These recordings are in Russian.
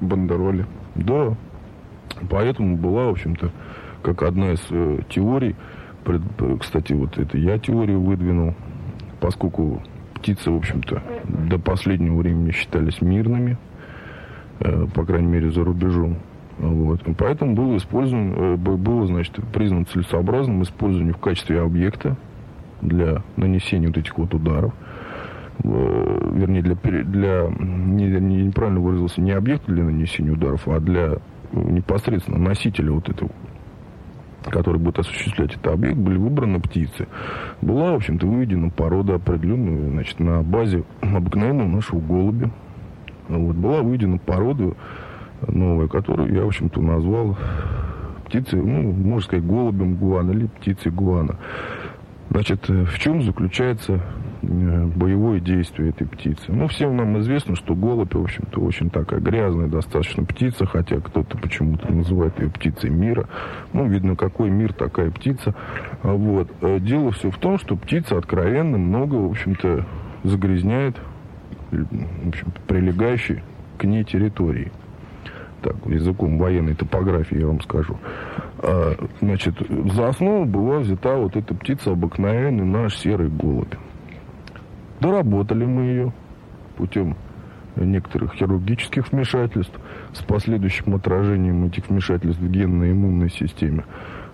бандероли. Да. Поэтому была, в общем-то, как одна из теорий, кстати, вот это я теорию выдвинул, поскольку птицы, в общем-то, до последнего времени считались мирными, по крайней мере, за рубежом. Вот. Поэтому было, значит, признано целесообразным использование в качестве объекта для нанесения вот этих вот ударов. Вернее, неправильно выразился, не объекта для нанесения ударов, а для непосредственно носителя вот этого, который будет осуществлять этот объект, были выбраны птицы. Была, в общем-то, выведена порода определенная, значит, на базе обыкновенного нашего голубя. Вот. Была выведена порода новая, которую я, в общем-то, назвал птицей, можно сказать, голубем гуана или птицей гуана. Значит, в чем заключается боевое действие этой птицы? Всем нам известно, что голубь, в общем-то, очень такая грязная достаточно птица, хотя кто-то почему-то называет ее птицей мира. Видно, какой мир, такая птица. Вот. Дело все в том, что птица откровенно много, в общем-то, загрязняет, в общем-то, прилегающей к ней территории. Так, языком военной топографии я вам скажу. Значит, за основу была взята вот эта птица обыкновенный наш серый голубь. Доработали мы ее путем некоторых хирургических вмешательств с последующим отражением этих вмешательств в генно-иммунной системе,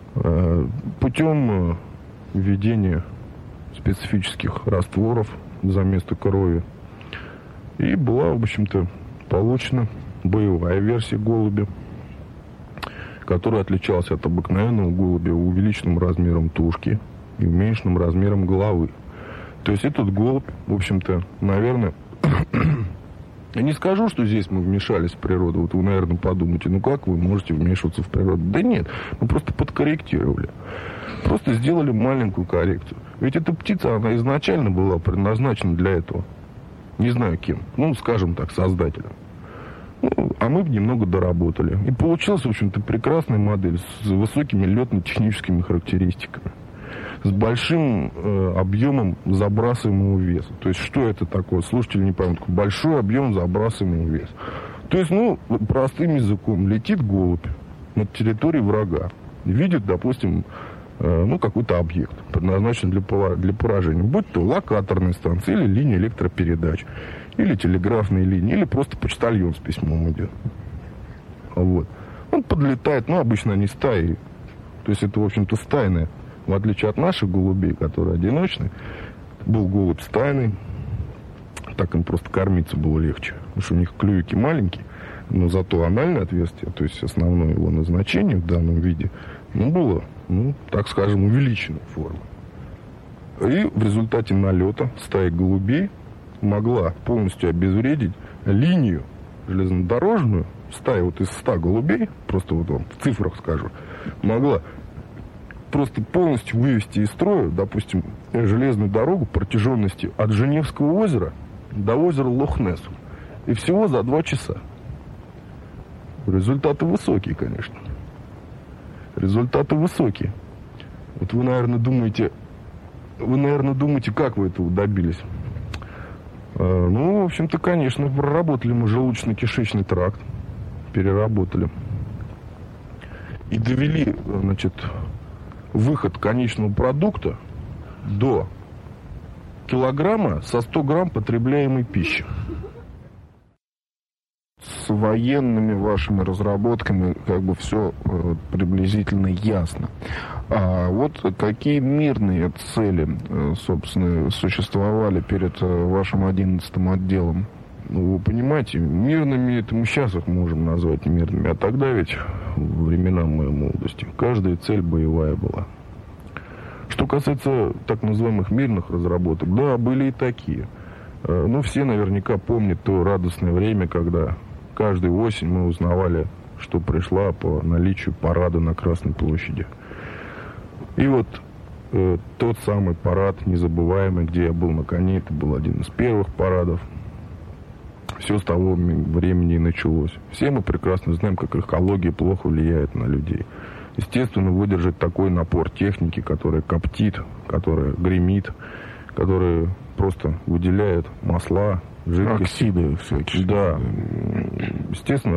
путем введения специфических растворов за место крови. И была, в общем-то, получена боевая версия голубя, которая отличалась от обыкновенного голубя увеличенным размером тушки и уменьшенным размером головы. То есть этот голубь, в общем-то, наверное, я не скажу, что здесь мы вмешались в природу. Вот вы, наверное, подумаете, как вы можете вмешиваться в природу? Да нет, мы просто подкорректировали. Просто сделали маленькую коррекцию. Ведь эта птица, она изначально была предназначена для этого. Не знаю кем. Скажем так, создателем. А мы немного доработали. И получилась, в общем-то, прекрасная модель с высокими летно-техническими характеристиками. С большим объемом забрасываемого веса. То есть, что это такое? Слушатели не поймут. Большой объем забрасываемого веса. То есть, простым языком, летит голубь над территорией врага. Видит, допустим, какой-то объект, предназначен для поражения. Будь то локаторная станция, или линия электропередач, или телеграфные линии, или просто почтальон с письмом идет. Вот. Он подлетает, обычно они стаи. То есть это, в общем-то, стайное. В отличие от наших голубей, которые одиночные, был голубь стайный. Так им просто кормиться было легче. Потому что у них клювики маленькие, но зато анальное отверстие, то есть основное его назначение в данном виде, было, так скажем, увеличенной формы. И в результате налета стаи голубей могла полностью обезвредить линию железнодорожную. Стая вот из 100 голубей, просто вот вам в цифрах скажу, могла просто полностью вывести из строя, допустим, железную дорогу протяженностью от Женевского озера до озера Лох-Несс. И всего за 2 часа. Результаты высокие, конечно. Результаты высокие. Вот вы, наверное, думаете, как вы этого добились? В общем-то, конечно, проработали мы желудочно-кишечный тракт, переработали. И довели, значит, выход конечного продукта до килограмма со 100 грамм потребляемой пищи. С военными вашими разработками все приблизительно ясно. А вот какие мирные цели, собственно, существовали перед вашим 11-м отделом? Вы понимаете, мирными это мы сейчас их можем назвать мирными, а тогда ведь, во времена моей молодости, каждая цель боевая была. Что касается так называемых мирных разработок, да, были и такие. Все наверняка помнят то радостное время, когда каждую осень мы узнавали, что пришла по наличию парада на Красной площади. И вот тот самый парад незабываемый, где я был на коне, это был один из первых парадов. Все с того времени и началось. Все мы прекрасно знаем, как экология плохо влияет на людей. Естественно, выдержать такой напор техники, которая коптит, которая гремит, которая просто выделяет масла, жидкости. Оксиды всякие. Да. Естественно,